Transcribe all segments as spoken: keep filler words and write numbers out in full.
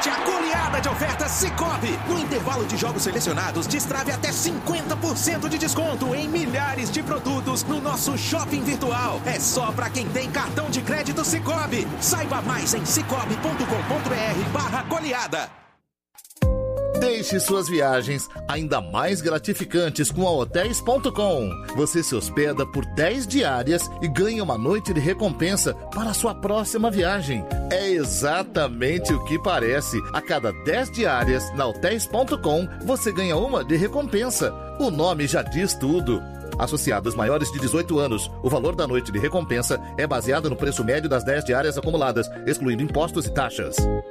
Aproveite a goleada de ofertas Sicoob. No intervalo de jogos selecionados, destrave até cinquenta por cento de desconto em milhares de produtos no nosso shopping virtual. É só para quem tem cartão de crédito Sicoob. Saiba mais em cicobi ponto com ponto br barra goleada. Deixe suas viagens ainda mais gratificantes com a hotéis ponto com. Você se hospeda por dez diárias e ganha uma noite de recompensa para a sua próxima viagem. É exatamente o que parece. A cada dez diárias na hotéis ponto com, você ganha uma de recompensa. O nome já diz tudo. Associados maiores de dezoito anos, o valor da noite de recompensa é baseado no preço médio das dez diárias acumuladas, excluindo impostos e taxas.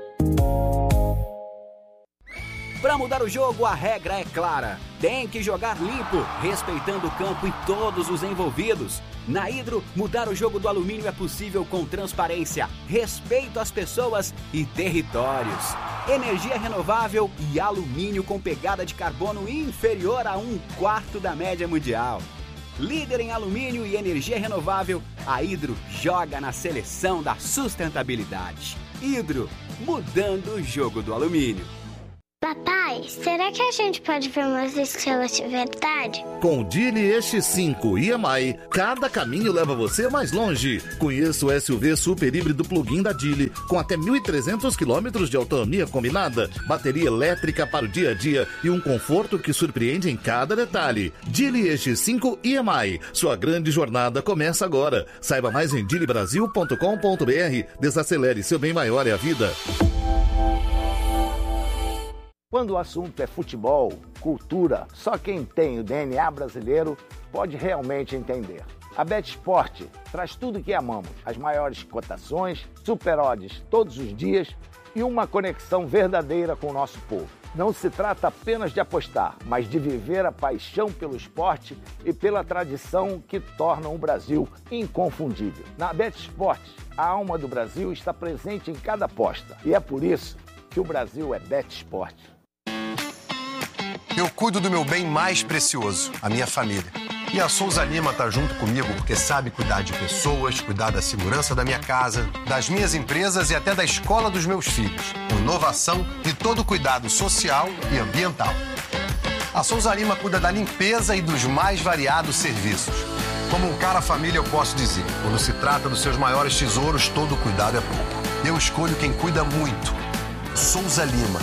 Para mudar o jogo, a regra é clara. Tem que jogar limpo, respeitando o campo e todos os envolvidos. Na Hidro, mudar o jogo do alumínio é possível com transparência, respeito às pessoas e territórios. Energia renovável e alumínio com pegada de carbono inferior a um quarto da média mundial. Líder em alumínio e energia renovável, a Hidro joga na seleção da sustentabilidade. Hidro, mudando o jogo do alumínio. Papai, será que a gente pode ver umas estrelas de verdade? Com o Geely E X cinco I M I, cada caminho leva você mais longe. Conheça o S U V super híbrido plug-in da Geely, com até mil e trezentos quilômetros de autonomia combinada, bateria elétrica para o dia a dia e um conforto que surpreende em cada detalhe. Geely E X cinco I M I, sua grande jornada começa agora. Saiba mais em geely brasil ponto com ponto br. Desacelere, seu bem maior é a vida. Quando o assunto é futebol, cultura, só quem tem o D N A brasileiro pode realmente entender. A BetSport traz tudo o que amamos, as maiores cotações, super odds todos os dias e uma conexão verdadeira com o nosso povo. Não se trata apenas de apostar, mas de viver a paixão pelo esporte e pela tradição que tornam o Brasil inconfundível. Na BetSport, a alma do Brasil está presente em cada aposta e é por isso que o Brasil é BetSport. Eu cuido do meu bem mais precioso, a minha família. E a Souza Lima tá junto comigo porque sabe cuidar de pessoas, cuidar da segurança da minha casa, das minhas empresas e até da escola dos meus filhos. Com inovação e todo cuidado social e ambiental. A Souza Lima cuida da limpeza e dos mais variados serviços. Como um cara família, eu posso dizer, quando se trata dos seus maiores tesouros, todo cuidado é pouco. Eu escolho quem cuida muito. Souza Lima.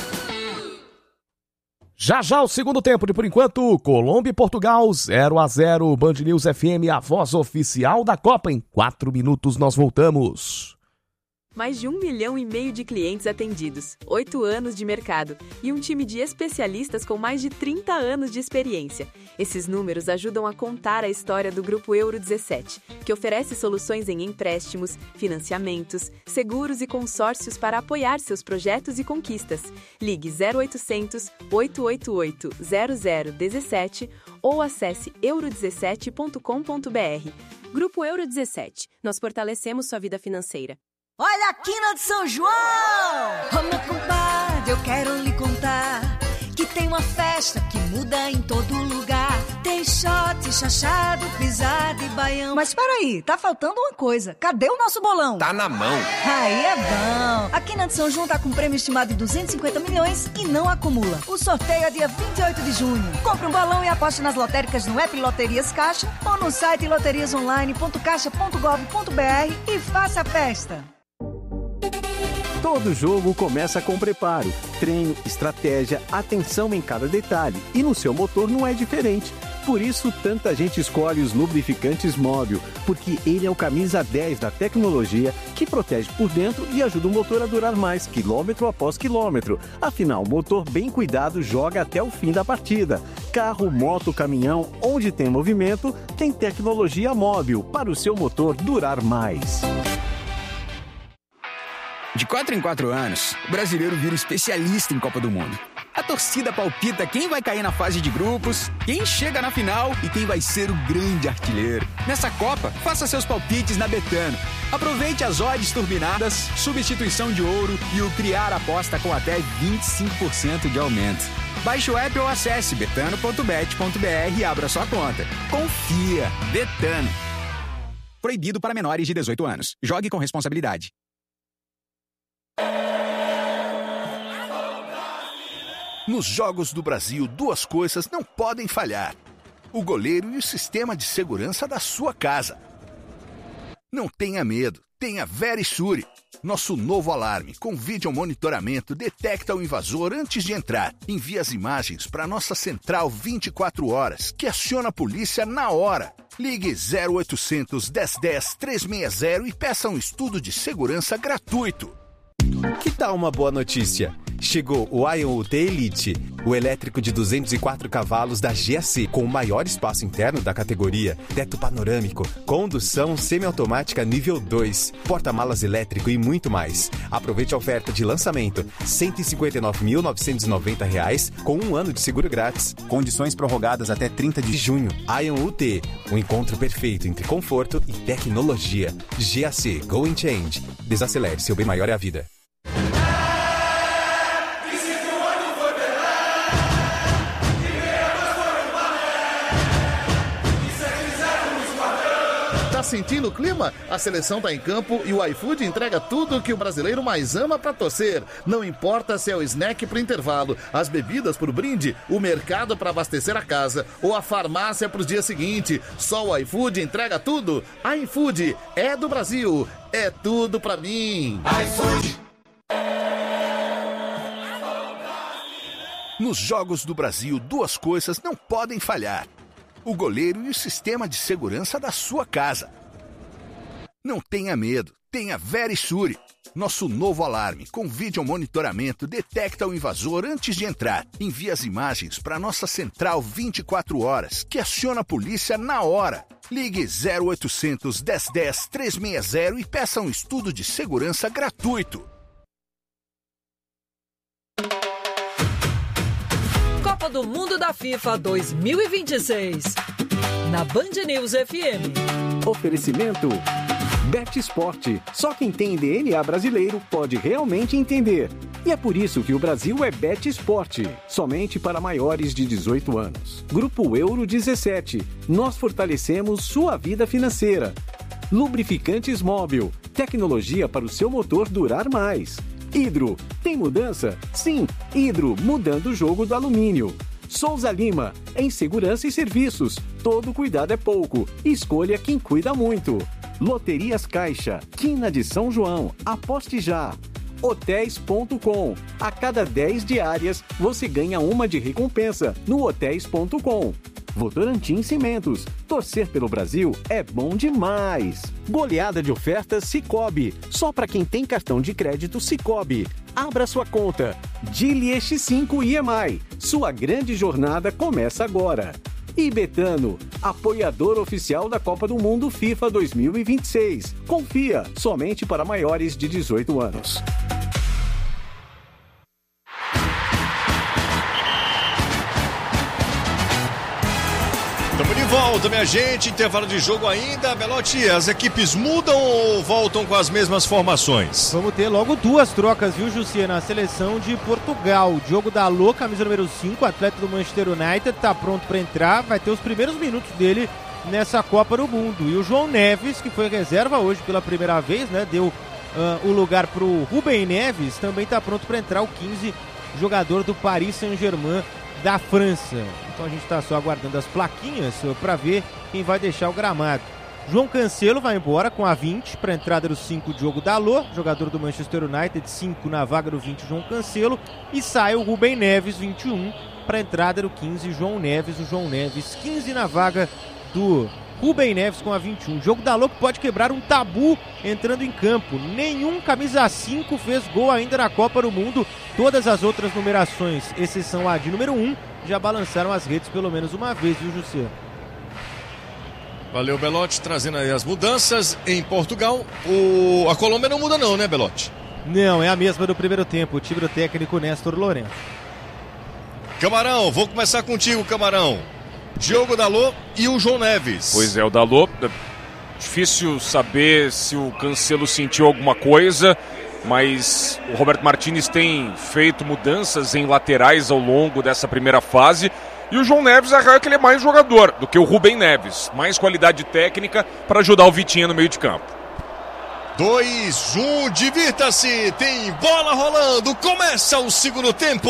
Já já o segundo tempo de por enquanto, Colômbia e Portugal, zero a zero, Band News F M, a voz oficial da Copa. Em quatro minutos nós voltamos. Mais de um milhão e meio de clientes atendidos, oito anos de mercado e um time de especialistas com mais de trinta anos de experiência. Esses números ajudam a contar a história do Grupo Euro dezessete, que oferece soluções em empréstimos, financiamentos, seguros e consórcios para apoiar seus projetos e conquistas. Ligue zero oitocentos, oito oito oito, zero zero um sete ou acesse euro dezessete ponto com ponto br. Grupo Euro dezessete. Nós fortalecemos sua vida financeira. Olha a quina de São João! Ô meu compadre, eu quero lhe contar que tem uma festa que muda em todo lugar. Tem shot, chachado, pisada e baião. Mas peraí, tá faltando uma coisa. Cadê o nosso bolão? Tá na mão. Aí é bom. A Quina de São João tá com um prêmio estimado de duzentos e cinquenta milhões e não acumula. O sorteio é dia vinte e oito de junho. Compre um bolão e aposte nas lotéricas no app Loterias Caixa ou no site loterias online ponto caixa ponto gov ponto br e faça a festa. Todo jogo começa com preparo, treino, estratégia, atenção em cada detalhe. E no seu motor não é diferente. Por isso, tanta gente escolhe os lubrificantes Móbil, porque ele é o camisa dez da tecnologia que protege por dentro e ajuda o motor a durar mais, quilômetro após quilômetro. Afinal, o motor bem cuidado joga até o fim da partida. Carro, moto, caminhão, onde tem movimento, tem tecnologia Móbil para o seu motor durar mais. De quatro em quatro anos, o brasileiro vira especialista em Copa do Mundo. A torcida palpita quem vai cair na fase de grupos, quem chega na final e quem vai ser o grande artilheiro. Nessa Copa, faça seus palpites na Betano. Aproveite as odds turbinadas, substituição de ouro e o criar aposta com até vinte e cinco por cento de aumento. Baixe o app ou acesse betano ponto bet ponto br e abra sua conta. Confia! Betano. Proibido para menores de dezoito anos. Jogue com responsabilidade. Nos Jogos do Brasil, duas coisas não podem falhar: o goleiro e o sistema de segurança da sua casa. Não tenha medo, tenha Verisure. Nosso novo alarme com vídeo monitoramento detecta o invasor antes de entrar. Envia as imagens para nossa central vinte e quatro horas, que aciona a polícia na hora. Ligue zero oitocentos, dez dez, trezentos e sessenta e peça um estudo de segurança gratuito. Que tal uma boa notícia? Chegou o Ion U T Elite, o elétrico de duzentos e quatro cavalos da G A C, com o maior espaço interno da categoria, teto panorâmico, condução semiautomática nível dois, porta-malas elétrico e muito mais. Aproveite a oferta de lançamento, cento e cinquenta e nove mil novecentos e noventa reais, com um ano de seguro grátis. Condições prorrogadas até trinta de junho. Ion U T, o encontro perfeito entre conforto e tecnologia. G A C, Go and Change. Desacelere, seu bem maior é a vida. Sentindo o clima? A seleção tá em campo e o iFood entrega tudo que o brasileiro mais ama pra torcer. Não importa se é o snack pro intervalo, as bebidas pro brinde, o mercado pra abastecer a casa ou a farmácia pros dias seguintes. Só o iFood entrega tudo. iFood é do Brasil, é tudo pra mim. iFood. Nos Jogos do Brasil, duas coisas não podem falhar: o goleiro e o sistema de segurança da sua casa. Não tenha medo, tenha Verisure. Nosso novo alarme com vídeo monitoramento detecta o invasor antes de entrar. Envia as imagens para nossa central vinte e quatro horas, que aciona a polícia na hora. Ligue zero oitocentos, dez dez, trezentos e sessenta e peça um estudo de segurança gratuito. Copa do Mundo da FIFA dois mil e vinte e seis. Na Band News F M. Oferecimento Bet Sport. Só quem tem D N A brasileiro pode realmente entender. E é por isso que o Brasil é Bet Sport. Somente para maiores de dezoito anos. Grupo Euro dezessete. Nós fortalecemos sua vida financeira. Lubrificantes Móbil. Tecnologia para o seu motor durar mais. Hidro. Tem mudança? Sim. Hidro, mudando o jogo do alumínio. Souza Lima. Em segurança e serviços. Todo cuidado é pouco. Escolha quem cuida muito. Loterias Caixa. Quina de São João. Aposte já. hotéis ponto com. A cada dez diárias, você ganha uma de recompensa no hotéis ponto com. Votorantim Cimentos. Torcer pelo Brasil é bom demais. Goleada de ofertas Sicoob. Só para quem tem cartão de crédito Sicoob. Abra sua conta. Dili X cinco I M I. Sua grande jornada começa agora. E Betano, apoiador oficial da Copa do Mundo FIFA dois mil e vinte e seis. Confia, somente para maiores de dezoito anos. Estamos de volta, minha gente. Intervalo de jogo ainda. Belotti, as equipes mudam ou voltam com as mesmas formações? Vamos ter logo duas trocas, viu, Jussi, na seleção de Portugal. Diogo Dalot, camisa número cinco, atleta do Manchester United, está pronto para entrar. Vai ter os primeiros minutos dele nessa Copa do Mundo. E o João Neves, que foi reserva hoje pela primeira vez, né? Deu uh, o lugar para o Rubem Neves, também está pronto para entrar, o quinze, jogador do Paris Saint-Germain da França. Então a gente está só aguardando as plaquinhas para ver quem vai deixar o gramado. João Cancelo vai embora com a vinte para a entrada do cinco, Diogo Dalot, jogador do Manchester United, cinco na vaga do vinte, João Cancelo, e sai o Rubem Neves, vinte e um, para a entrada do quinze, João Neves, o João Neves, quinze na vaga do Rubem Neves com a vinte e um. Diogo Dalot que pode quebrar um tabu entrando em campo. Nenhum camisa cinco fez gol ainda na Copa do Mundo. Todas as outras numerações, exceção a de número um, já balançaram as redes pelo menos uma vez, viu, José? Valeu, Belotti, trazendo aí as mudanças em Portugal. O... A Colômbia não muda não, né, Belotti? Não, é a mesma do primeiro tempo. O time do técnico Néstor Lourenço. Camarão, vou começar contigo, Camarão. Diogo Dalot e o João Neves. Pois é, o Dalot, difícil saber se o Cancelo sentiu alguma coisa, mas o Roberto Martínez tem feito mudanças em laterais ao longo dessa primeira fase. E o João Neves é que ele é mais jogador do que o Rubem Neves. Mais qualidade técnica para ajudar o Vitinha no meio de campo. dois, um, divirta-se, tem bola rolando, começa o segundo tempo.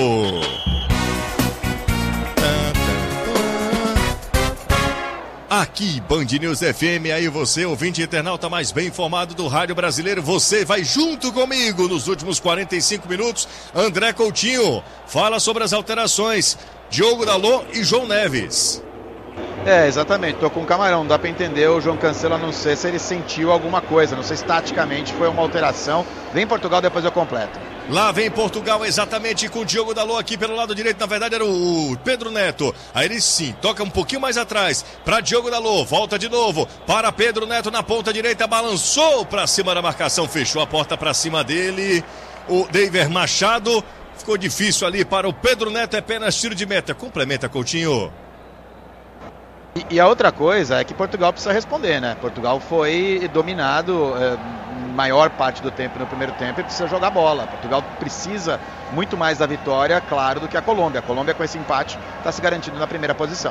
Aqui, Band News F M, aí você, ouvinte internauta mais bem informado do rádio brasileiro, você vai junto comigo nos últimos quarenta e cinco minutos. André Coutinho fala sobre as alterações, Diogo Dalot e João Neves. É, exatamente, tô com o Camarão, não dá pra entender o João Cancelo, não sei se ele sentiu alguma coisa, não sei se taticamente foi uma alteração. Vem Portugal, depois eu completo. Lá vem Portugal exatamente com o Diogo Dalot aqui pelo lado direito, na verdade era o Pedro Neto. Aí ele sim, toca um pouquinho mais atrás para Diogo Dalot, volta de novo para Pedro Neto na ponta direita, balançou para cima da marcação, fechou a porta para cima dele, o Deiver Machado. Ficou difícil ali para o Pedro Neto, é apenas tiro de meta. Complementa, Coutinho. E, e a outra coisa é que Portugal precisa responder, né? Portugal foi dominado é, maior parte do tempo no primeiro tempo e precisa jogar bola. Portugal precisa muito mais da vitória, claro, do que a Colômbia. A Colômbia, com esse empate, está se garantindo na primeira posição.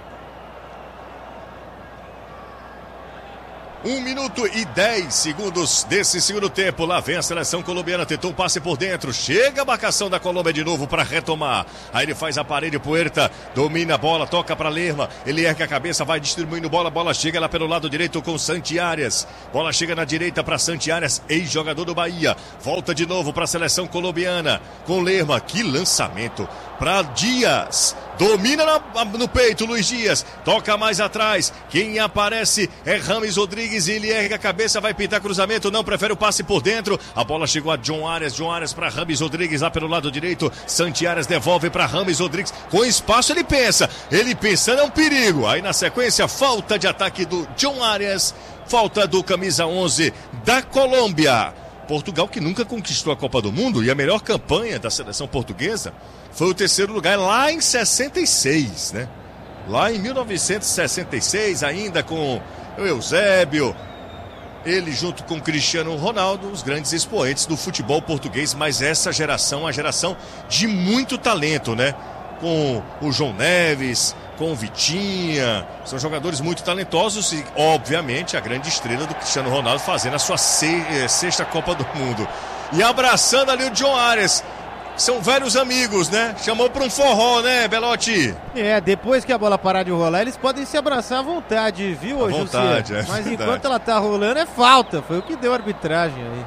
Um minuto e dez segundos desse segundo tempo. Lá vem a seleção colombiana, tentou um passe por dentro. Chega a marcação da Colômbia de novo para retomar. Aí ele faz a parede, Puerta domina a bola, toca para Lerma. Ele ergue a cabeça, vai distribuindo bola. Bola chega lá pelo lado direito com Santi Arias. Bola chega na direita para Santi Arias, ex-jogador do Bahia. Volta de novo para a seleção colombiana com Lerma. Que lançamento para Dias. Domina na, no peito, Luiz Dias. Toca mais atrás. Quem aparece é Rames Rodrigues. Ele ergue a cabeça, vai pintar cruzamento. Não, prefere o passe por dentro. A bola chegou a John Arias. John Arias para Rames Rodrigues lá pelo lado direito. Santi Arias devolve para Rames Rodrigues. Com espaço ele pensa. Ele pensando é um perigo. Aí na sequência, falta de ataque do John Arias. Falta do camisa onze da Colômbia. Portugal, que nunca conquistou a Copa do Mundo, e a melhor campanha da seleção portuguesa foi o terceiro lugar lá em sessenta e seis, né? Lá em mil novecentos e sessenta e seis, ainda com o Eusébio, ele junto com o Cristiano Ronaldo, os grandes expoentes do futebol português, mas essa geração, a geração de muito talento, né? Com o João Neves, com o Vitinha, são jogadores muito talentosos e, obviamente, a grande estrela do Cristiano Ronaldo fazendo a sua sexta Copa do Mundo. E abraçando ali o John Arias. São velhos amigos, né? Chamou para um forró, né, Belotti? É, depois que a bola parar de rolar, eles podem se abraçar à vontade, viu, à vontade, é Mas verdade. Enquanto ela tá rolando, é falta. Foi o que deu a arbitragem aí.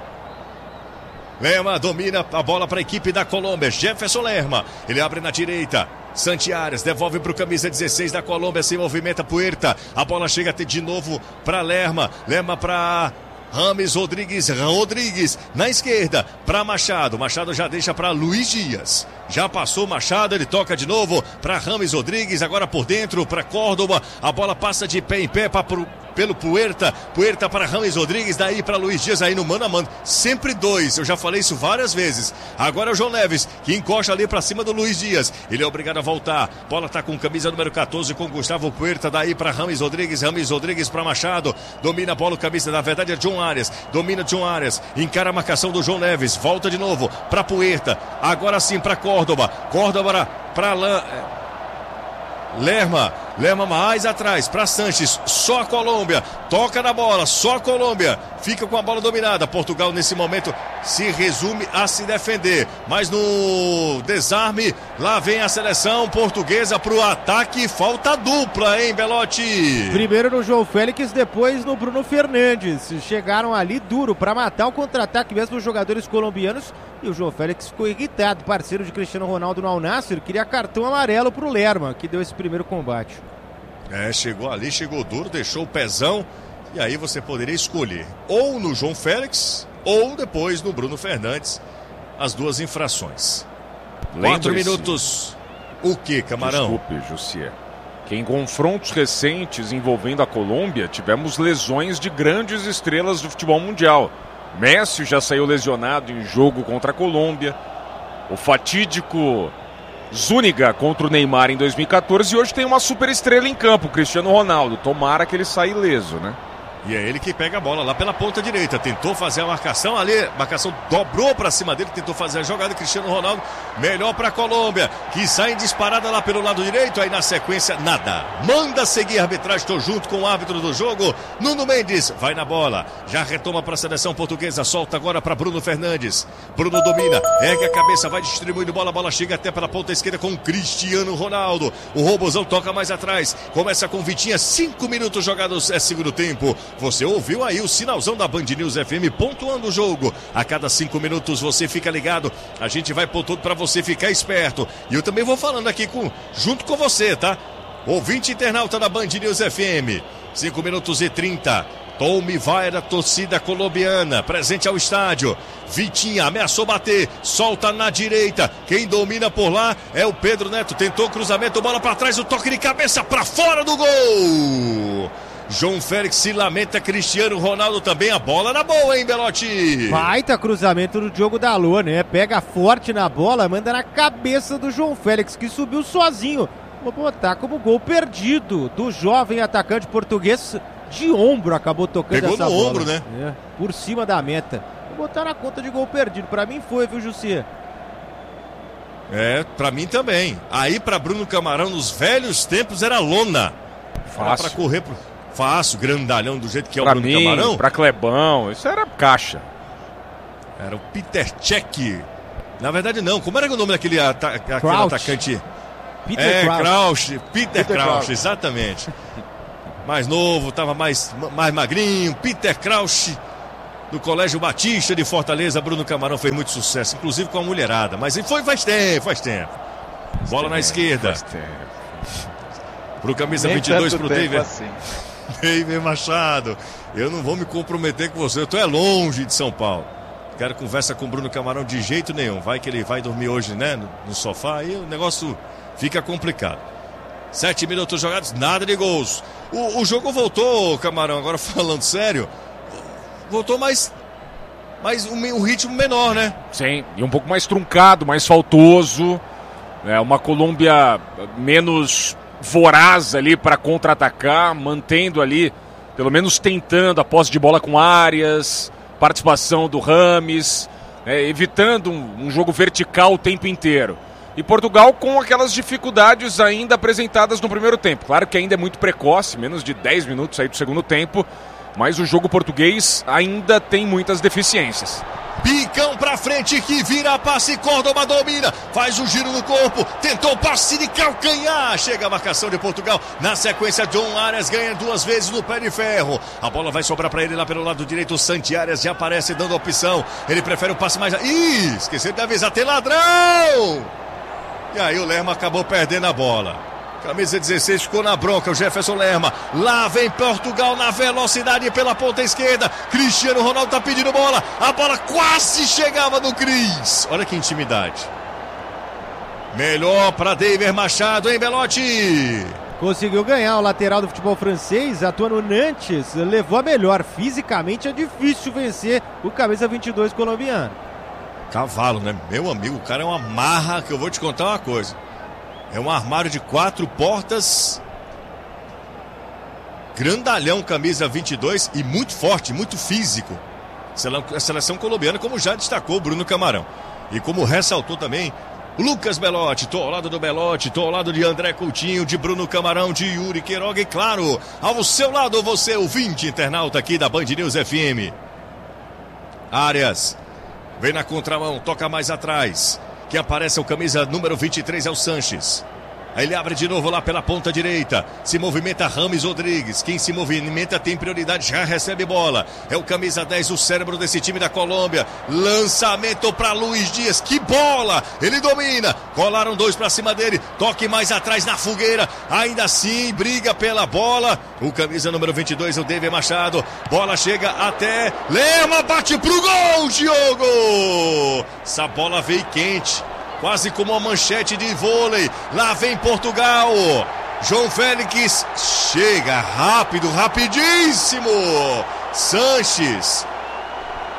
Lerma domina a bola para a equipe da Colômbia. Jefferson Lerma, ele abre na direita. Santi Arias devolve para o camisa dezesseis da Colômbia, se movimenta Puerta. A bola chega de novo para Lerma. Lerma para Rames Rodrigues. Rodrigues na esquerda para Machado. Machado já deixa para Luiz Dias. Já passou Machado, ele toca de novo para Rames Rodrigues. Agora por dentro para Córdoba. A bola passa de pé em pé para pelo Puerta, Puerta para Rames Rodrigues, daí para Luiz Dias, aí no mano a mano, sempre dois, eu já falei isso várias vezes. Agora é o João Neves, que encosta ali para cima do Luiz Dias, ele é obrigado a voltar, bola tá com camisa número catorze com Gustavo Puerta, daí para Rames Rodrigues, Rames Rodrigues para Machado, domina a bola, camisa, na verdade é John Arias, domina John Arias, encara a marcação do João Neves, volta de novo para Puerta, agora sim para Córdoba, Córdoba para Lan... Lerma, Lerma mais atrás para Sanches, só a Colômbia, toca na bola, só a Colômbia, fica com a bola dominada. Portugal nesse momento se resume a se defender, mas no desarme, lá vem a seleção portuguesa pro ataque, falta dupla, hein, Belotti? Primeiro no João Félix, depois no Bruno Fernandes, chegaram ali duro para matar o contra-ataque mesmo dos jogadores colombianos. E o João Félix ficou irritado, parceiro de Cristiano Ronaldo no Al Nassr, queria cartão amarelo pro Lerma, que deu esse primeiro combate. É, chegou ali, chegou duro, deixou o pezão, e aí você poderia escolher ou no João Félix, ou depois no Bruno Fernandes, as duas infrações. Quatro minutos. O que, Camarão? Desculpe, Jussier. Que em confrontos recentes envolvendo a Colômbia, tivemos lesões de grandes estrelas do futebol mundial. Messi já saiu lesionado em jogo contra a Colômbia. O fatídico Zúñiga contra o Neymar em dois mil e quatorze. E hoje tem uma super estrela em campo, Cristiano Ronaldo. Tomara que ele saia ileso, né? E é ele que pega a bola lá pela ponta direita. Tentou fazer a marcação ali. A marcação dobrou pra cima dele. Tentou fazer a jogada. Cristiano Ronaldo. Melhor pra Colômbia. Que sai disparada lá pelo lado direito. Aí na sequência, nada. Manda seguir a arbitragem. Estou junto com o árbitro do jogo. Nuno Mendes vai na bola. Já retoma pra seleção portuguesa. Solta agora pra Bruno Fernandes. Bruno domina. Ergue a cabeça. Vai distribuindo bola. A bola chega até pela ponta esquerda com Cristiano Ronaldo. O Robozão toca mais atrás. Começa com Vitinha. Cinco minutos jogados. É segundo tempo. Você ouviu aí o sinalzão da Band News F M pontuando o jogo. A cada cinco minutos você fica ligado. A gente vai pontuando para você ficar esperto. E eu também vou falando aqui com, junto com você, tá? Ouvinte internauta da Band News F M. cinco minutos e trinta. Tome vai da torcida colombiana, presente ao estádio. Vitinha ameaçou bater, solta na direita. Quem domina por lá é o Pedro Neto. Tentou cruzamento, bola para trás, o toque de cabeça para fora do gol. João Félix se lamenta, Cristiano Ronaldo também, a bola na boa, hein, Belotti? Baita cruzamento do Diogo Dalot, né? Pega forte na bola, manda na cabeça do João Félix, que subiu sozinho. Vou botar como gol perdido do jovem atacante português, de ombro acabou tocando Pegou essa no bola. ombro, né? É, por cima da meta. Vou botar na conta de gol perdido, pra mim foi, viu, Jussi? É, pra mim também. Aí pra Bruno Camarão, nos velhos tempos, era lona. Fácil. Pra correr pro... Fácil, grandalhão do jeito que é pra o Bruno mim, Camarão. Pra Clebão, isso era caixa. Era o Peter Cech. Na verdade não, como era o nome daquele, ata aquele atacante? Peter é, Crouch. Crouch. Peter, Peter Crouch, Crouch. exatamente. Mais novo, tava mais, mais magrinho. Peter Crouch, do Colégio Batista de Fortaleza. Bruno Camarão fez muito sucesso, inclusive com a mulherada. Mas foi faz tempo, faz tempo. Bola na esquerda. Faz tempo. Pro camisa Nem vinte e dois, tanto pro tempo David. assim. David Machado. Eu não vou me comprometer com você. Eu tô é longe de São Paulo. Quero conversa com o Bruno Camarão de jeito nenhum. Vai que ele vai dormir hoje, né? No, no sofá. Aí o negócio fica complicado. Sete minutos jogados, nada de gols. O, o jogo voltou, Camarão, agora falando sério. Voltou mais. mais um, um ritmo menor, né? Sim, e um pouco mais truncado, mais faltoso. É uma Colômbia menos voraz ali para contra-atacar, mantendo ali, pelo menos tentando a posse de bola com Arias, participação do Rames, é, evitando um, um jogo vertical o tempo inteiro. E Portugal com aquelas dificuldades ainda apresentadas no primeiro tempo. Claro que ainda é muito precoce, menos de dez minutos aí do segundo tempo, mas o jogo português ainda tem muitas deficiências. Picão pra frente que vira passe, Córdoba domina, faz o giro no corpo, tentou passe de calcanhar, chega a marcação de Portugal, na sequência John Arias ganha duas vezes no pé de ferro, a bola vai sobrar pra ele lá pelo lado direito, o Santi Arias já aparece dando opção, ele prefere o passe mais... Ih, esqueceu de avisar, tem ladrão! E aí o Lerma acabou perdendo a bola. Camisa dezesseis ficou na bronca, o Jefferson Lerma. Lá vem Portugal na velocidade pela ponta esquerda. Cristiano Ronaldo tá pedindo bola. A bola quase chegava no Cris. Olha que intimidade. Melhor para David Machado, hein, Belotti? Conseguiu ganhar o lateral do futebol francês, atua no Nantes, levou a melhor. Fisicamente é difícil vencer o camisa vinte e dois colombiano. Cavalo, né? Meu amigo, o cara é uma marra que eu vou te contar uma coisa. É um armário de quatro portas. Grandalhão, camisa vinte e dois e muito forte, muito físico. A seleção colombiana, como já destacou o Bruno Camarão. E como ressaltou também Lucas Belotti. Tô ao lado do Belotti, tô ao lado de André Coutinho, de Bruno Camarão, de Yuri Queiroga e, claro, ao seu lado você, ouvinte internauta aqui da Band News F M. Arias vem na contramão, toca mais atrás. Que aparece o camisa número vinte e três é o Sanches. Aí ele abre de novo lá pela ponta direita. Se movimenta Rames Rodrigues. Quem se movimenta tem prioridade, já recebe bola. É o camisa dez, o cérebro desse time da Colômbia. Lançamento para Luiz Dias. Que bola! Ele domina. Colaram dois para cima dele. Toque mais atrás na fogueira. Ainda assim, briga pela bola. O camisa número vinte e dois, o David Machado. Bola chega até Lerma, bate pro gol, Diogo! Essa bola veio quente. Quase como uma manchete de vôlei. Lá vem Portugal. João Félix chega rápido, rapidíssimo. Sanches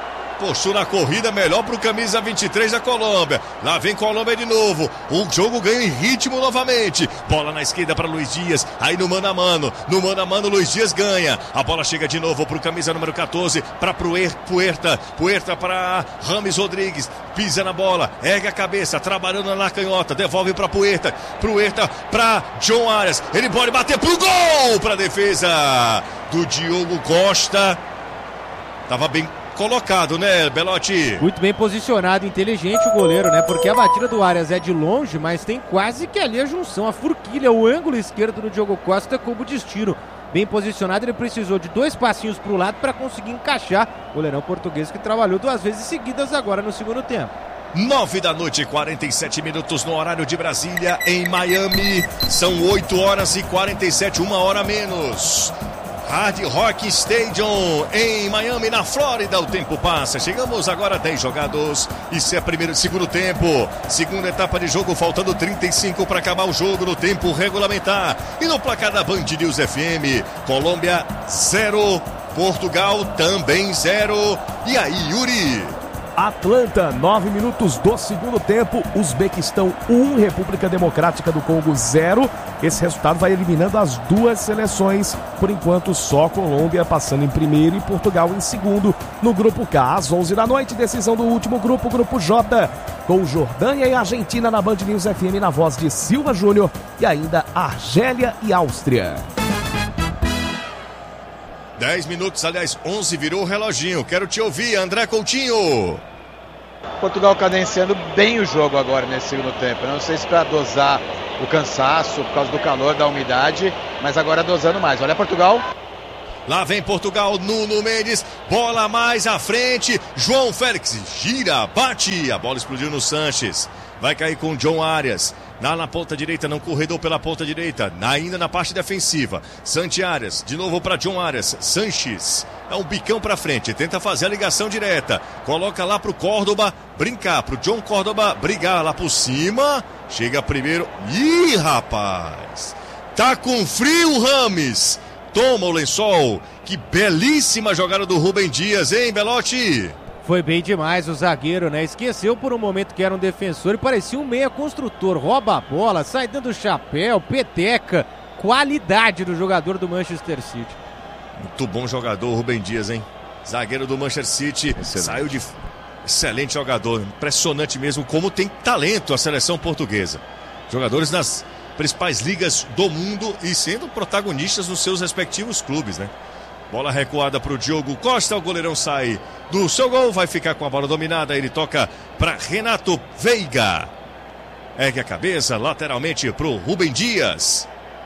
apostou na corrida, melhor pro camisa vinte e três da Colômbia. Lá vem Colômbia de novo. O jogo ganha em ritmo novamente. Bola na esquerda para Luiz Dias. Aí no mano a mano. No mano a mano, Luiz Dias ganha. A bola chega de novo pro camisa número catorze. Para Puerta. Puerta para Rames Rodrigues. Pisa na bola. Ergue a cabeça. Trabalhando na canhota. Devolve para Puerta. Puerta para John Arias. Ele pode bater pro gol. Para defesa do Diogo Costa. Tava bem colocado, né, Belotti? Muito bem posicionado, inteligente o goleiro, né? Porque a batida do Arias é de longe, mas tem quase que ali a junção, a forquilha, o ângulo esquerdo do Diogo Costa como destino. Bem posicionado, ele precisou de dois passinhos para o lado para conseguir encaixar o goleirão português que trabalhou duas vezes seguidas agora no segundo tempo. Nove da noite, quarenta e sete minutos no horário de Brasília, em Miami. São oito horas e quarenta e sete, uma hora menos. Hard Rock Stadium em Miami, na Flórida. O tempo passa. Chegamos agora a dez jogados. Isso é primeiro, segundo tempo. Segunda etapa de jogo, faltando trinta e cinco para acabar o jogo no tempo regulamentar. E no placar da Band News F M, Colômbia zero, Portugal também zero. E aí, Yuri? Atlanta, nove minutos do segundo tempo, Uzbequistão um, República Democrática do Congo zero. Esse resultado vai eliminando as duas seleções. Por enquanto, só Colômbia passando em primeiro e Portugal em segundo no grupo K. Às onze da noite, decisão do último grupo, grupo J, com Jordânia e Argentina na Band News F M, na voz de Silva Júnior, e ainda Argélia e Áustria. dez minutos, aliás, onze, virou o reloginho. Quero te ouvir, André Coutinho. Portugal cadenciando bem o jogo agora nesse segundo tempo. Não sei se para dosar o cansaço por causa do calor, da umidade, mas agora dosando mais. Olha Portugal. Lá vem Portugal, Nuno Mendes, bola mais à frente, João Félix gira, bate, a bola explodiu no Sanches. Vai cair com o John Arias. Na, na ponta direita, não corredor pela ponta direita. Na, ainda na parte defensiva. Santi Arias, de novo para John Arias. Sanches, dá um bicão para frente. Tenta fazer a ligação direta. Coloca lá pro Córdoba brincar. Pro John Córdoba brigar lá por cima. Chega primeiro. Ih, rapaz. Tá com frio, Rames. Toma o lençol. Que belíssima jogada do Rubem Dias, hein, Belotti? Foi bem demais o zagueiro, né? Esqueceu por um momento que era um defensor e parecia um meia construtor. Rouba a bola, sai dando o chapéu, peteca. Qualidade do jogador do Manchester City. Muito bom jogador, Rubem Dias, hein? Zagueiro do Manchester City. Excelente. Saiu de... Excelente jogador. Impressionante mesmo como tem talento a seleção portuguesa. Jogadores nas principais ligas do mundo e sendo protagonistas nos seus respectivos clubes, né? Bola recuada para o Diogo Costa, o goleirão sai do seu gol, vai ficar com a bola dominada, ele toca para Renato Veiga. Ergue a cabeça lateralmente para o Rubem Dias.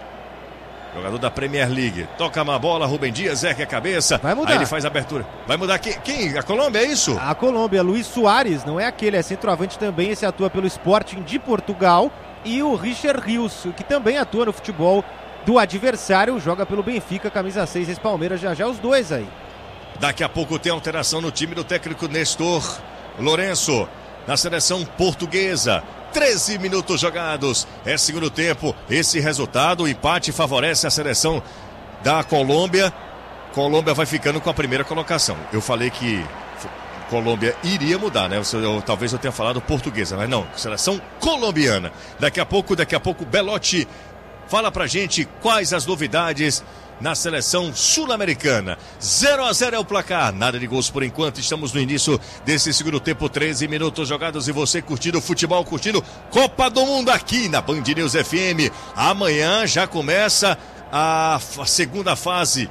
Jogador da Premier League, toca uma bola, Rubem Dias, ergue a cabeça. Vai mudar. Aí ele faz a abertura. Vai mudar quem? quem? A Colômbia, é isso? A Colômbia, Luiz Soares, não é aquele, é centroavante também, esse atua pelo Sporting de Portugal. E o Richard Rios, que também atua no futebol do adversário, joga pelo Benfica, camisa seis, esse Palmeiras, já já os dois aí. Daqui a pouco tem alteração no time do técnico Nestor Lourenço, na seleção portuguesa. treze minutos jogados, é segundo tempo. Esse resultado, o empate favorece a seleção da Colômbia. Colômbia vai ficando com a primeira colocação. Eu falei que Colômbia iria mudar, né? Eu, eu, talvez eu tenha falado portuguesa, mas não, seleção colombiana. Daqui a pouco, daqui a pouco, Belotti fala pra gente quais as novidades na seleção sul-americana. zero a zero é o placar, nada de gols por enquanto. Estamos no início desse segundo tempo, treze minutos jogados e você curtindo futebol, curtindo Copa do Mundo aqui na Band News F M. Amanhã já começa a, a segunda fase,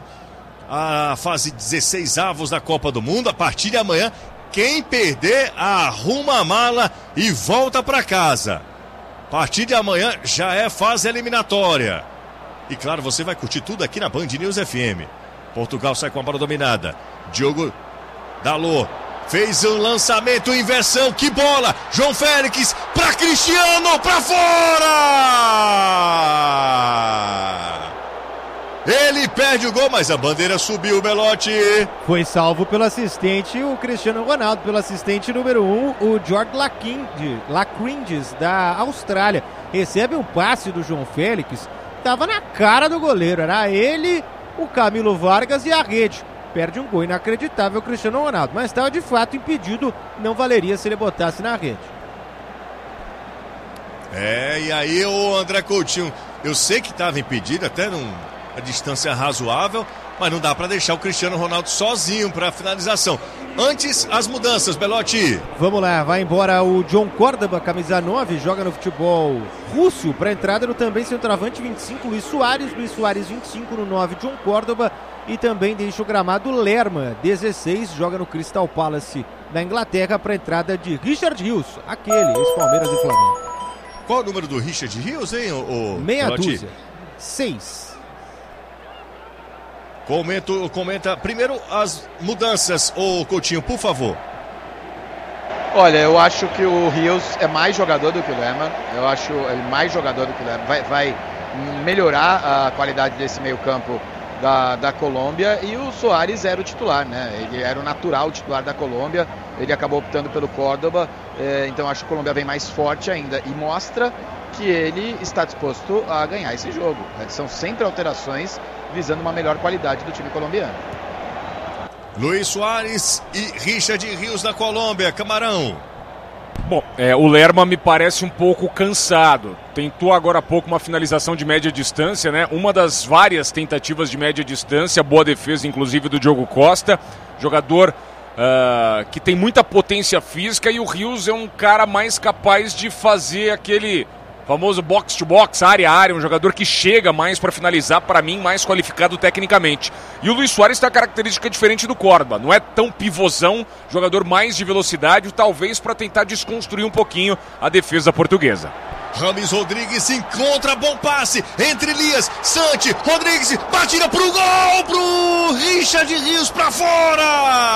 a fase dezesseis avos da Copa do Mundo. A partir de amanhã, quem perder arruma a mala e volta pra casa. A partir de amanhã já é fase eliminatória. E claro, você vai curtir tudo aqui na Band News F M. Portugal sai com a bola dominada. Diogo Dalot fez um lançamento, inversão, que bola! João Félix para Cristiano, para fora! Ele perde o gol, mas a bandeira subiu, Belotti. Foi salvo pelo assistente, o Cristiano Ronaldo, pelo assistente número um, o George Lacringes, da Austrália. Recebe um passe do João Félix, estava na cara do goleiro, era ele, o Camilo Vargas e a rede. perde um gol inacreditável o Cristiano Ronaldo. Mas estava de fato impedido, não valeria se ele botasse na rede. É, e aí o André Coutinho, eu sei que estava impedido, até numa distância razoável, mas não dá para deixar o Cristiano Ronaldo sozinho para a finalização. Antes, as mudanças, Belotti. Vamos lá, vai embora o John Córdoba, camisa nove, joga no futebol russo. Para entrada no também centroavante vinte e cinco, Luis Soares. Luis Soares vinte e cinco, no nove, John Córdoba. E também deixa o gramado Lerma, dezesseis, joga no Crystal Palace da Inglaterra. Para entrada de Richard Rios, aquele, ex-Palmeiras e Flamengo. Qual o número do Richard Rios, hein, o, o Meia Belotti? Dúzia, seis. Comento, comenta primeiro as mudanças, ô Coutinho, por favor. Olha, eu acho que o Rios é mais jogador do que o Lerma. Eu acho ele mais jogador do que o Lerma. Vai, vai melhorar a qualidade desse meio campo da, da Colômbia. E o Soares era o titular, né? Ele era o natural titular da Colômbia. Ele acabou optando pelo Córdoba. É, então acho que a Colômbia vem mais forte ainda. E mostra que ele está disposto a ganhar esse jogo. São sempre alterações visando uma melhor qualidade do time colombiano. Luis Soares e Richard Rios da Colômbia. Camarão. Bom, é, o Lerma me parece um pouco cansado. Tentou agora há pouco uma finalização de média distância, né? Uma das várias tentativas de média distância, boa defesa inclusive do Diogo Costa. Jogador uh, que tem muita potência física, e o Rios é um cara mais capaz de fazer aquele famoso box to box, área a área, um jogador que chega mais para finalizar, para mim, mais qualificado tecnicamente. E o Luis Soares tem a característica diferente do Córdoba, não é tão pivôzão, jogador mais de velocidade, talvez para tentar desconstruir um pouquinho a defesa portuguesa. Rames Rodrigues encontra, bom passe, entre Elias, Santi, Rodrigues, batida pro gol, pro Richard Rios para fora!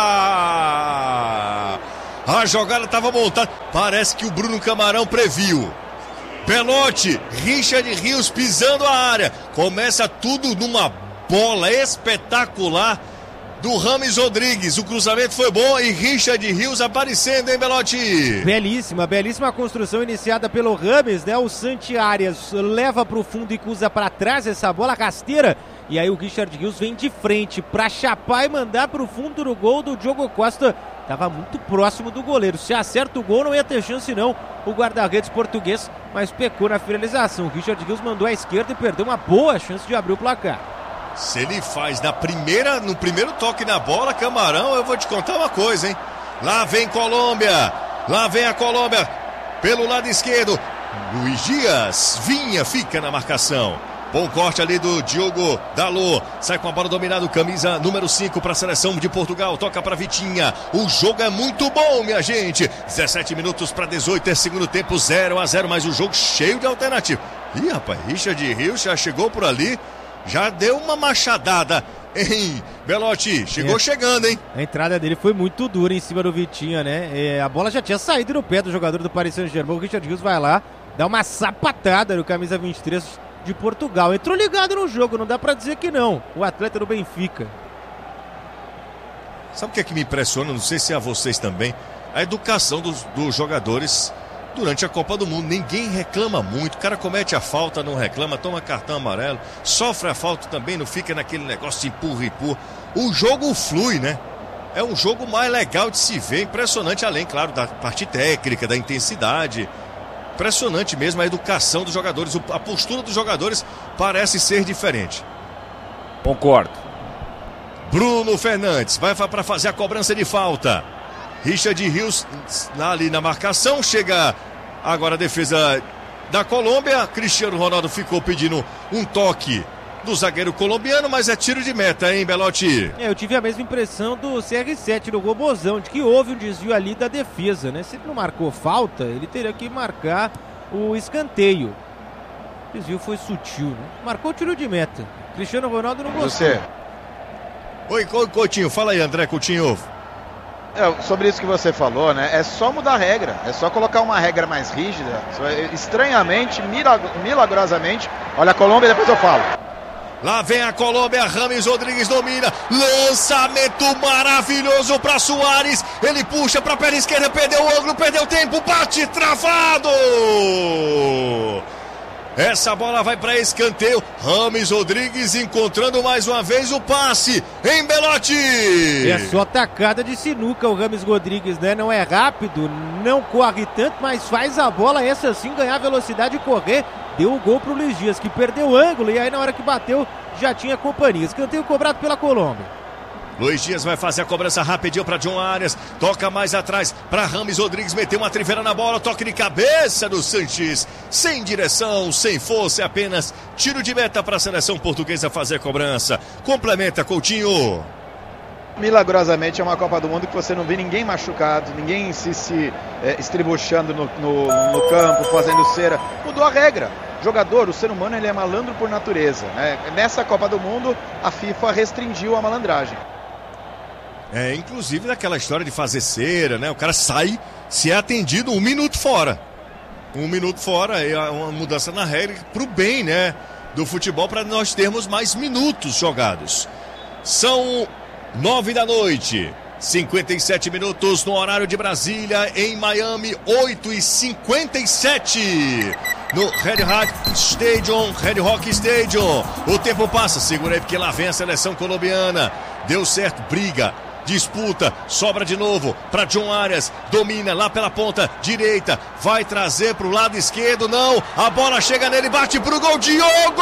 A jogada estava montada, parece que o Bruno Camarão previu. Belotti, Richard Rios pisando a área. Começa tudo numa bola espetacular do Rames Rodrigues. O cruzamento foi bom e Richard Rios aparecendo, hein, Belotti? Belíssima, belíssima construção iniciada pelo Rames, né? O Santi Arias leva para o fundo e cruza para trás essa bola rasteira. E aí o Richard Rios vem de frente para chapar e mandar para o fundo do gol do Diogo Costa. Estava muito próximo do goleiro. Se acerta o gol, não ia ter chance não, o guarda-redes português, mas pecou na finalização. O Richard Rios mandou à esquerda e perdeu uma boa chance de abrir o placar. Se ele faz na primeira, no primeiro toque na bola, Camarão, eu vou te contar uma coisa, hein? Lá vem Colômbia, lá vem a Colômbia, pelo lado esquerdo. Luiz Dias, Vinha, fica na marcação. Bom corte ali do Diogo Dalot. Sai com a bola dominada, camisa número cinco para a seleção de Portugal. Toca para Vitinha. O jogo é muito bom, minha gente. dezessete minutos para dezoito, é segundo tempo, zero a zero. Mas o jogo cheio de alternativa. Ih, rapaz, Richard Rios já chegou por ali. Já deu uma machadada em Belotti. Chegou é. chegando, hein? A entrada dele foi muito dura em cima do Vitinha, né? É, a bola já tinha saído no pé do jogador do Paris Saint-Germain. O Richard Rios vai lá, dá uma sapatada no camisa vinte e três de Portugal. Entrou ligado no jogo, não dá pra dizer que não. O atleta do Benfica. Sabe o que é que me impressiona? Não sei se é a vocês também. A educação dos, dos jogadores durante a Copa do Mundo. Ninguém reclama muito. O cara comete a falta, não reclama, toma cartão amarelo, sofre a falta também, não fica naquele negócio de empurra e empurra. O jogo flui, né? É um jogo mais legal de se ver. Impressionante, além, claro, da parte técnica, da intensidade. Impressionante mesmo a educação dos jogadores, a postura dos jogadores parece ser diferente. Concordo. Bruno Fernandes vai para fazer a cobrança de falta. Richard Rios ali na marcação, chega agora a defesa da Colômbia. Cristiano Ronaldo ficou pedindo um toque do zagueiro colombiano, mas é tiro de meta, hein, Belotti? É, eu tive a mesma impressão do C R sete, do Robozão, de que houve um desvio ali da defesa, né? Se ele não marcou falta, ele teria que marcar o escanteio. O desvio foi sutil, né? Marcou o tiro de meta. Cristiano Ronaldo não gostou. Você. Oi, Coutinho, fala aí, André Coutinho. É, sobre isso que você falou, né? É só mudar a regra, é só colocar uma regra mais rígida. Estranhamente, milagrosamente, olha a Colômbia, depois eu falo. Lá vem a Colômbia, Rames Rodrigues domina, lançamento maravilhoso para Soares, ele puxa para a perna esquerda, perdeu o ângulo, perdeu tempo, bate travado! Essa bola vai para escanteio. Rames Rodrigues encontrando mais uma vez o passe em Belotti. É só tacada de sinuca o Rames Rodrigues, né? Não é rápido, não corre tanto, mas faz a bola, essa sim, ganhar velocidade e correr. Deu o gol pro Luiz Dias, que perdeu o ângulo e aí na hora que bateu já tinha companhia. Escanteio cobrado pela Colômbia. Luiz Dias vai fazer a cobrança rapidinho para John Arias. Toca mais atrás para Rames Rodrigues. Meteu uma trivela na bola. Toque de cabeça do Sanches. Sem direção, sem força. É apenas tiro de meta para a seleção portuguesa fazer a cobrança. Complementa, Coutinho. Milagrosamente é uma Copa do Mundo que você não vê ninguém machucado, ninguém se, se é, estribuchando no, no, no campo, fazendo cera. Mudou a regra. Jogador, o ser humano, ele é malandro por natureza, né? Nessa Copa do Mundo, a FIFA restringiu a malandragem. É, inclusive daquela história de fazer cera, né? O cara sai, se é atendido, um minuto fora. Um minuto fora, é uma mudança na regra pro bem, né? Do futebol, para nós termos mais minutos jogados. São nove da noite, cinquenta e sete minutos no horário de Brasília, em Miami, oito e cinquenta e sete. No Red Rock Stadium, Red Rock Stadium. O tempo passa, segura aí porque lá vem a seleção colombiana. Deu certo, briga. Disputa, sobra de novo para John Arias, domina lá pela ponta direita, vai trazer para o lado esquerdo, não, a bola chega nele, bate para o gol, Diogo!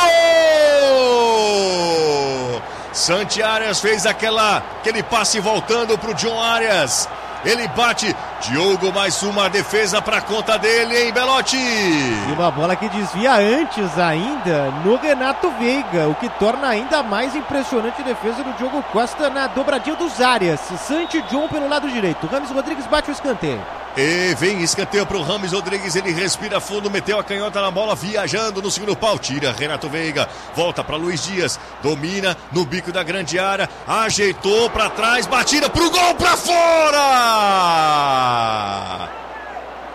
Santi Arias fez aquela, aquele passe voltando para o John Arias, ele bate, Diogo mais uma defesa para conta dele, hein, Belotti? E uma bola que desvia antes ainda no Renato Veiga, o que torna ainda mais impressionante a defesa do Diogo Costa na dobradinha dos Arias. Santi John pelo lado direito, Rames Rodrigues bate o escanteio. E vem escanteio para o Rames Rodrigues, ele respira fundo, meteu a canhota na bola, viajando no segundo pau, tira Renato Veiga, volta para Luiz Dias, domina no bico da grande área, ajeitou para trás, batida pro gol, para fora!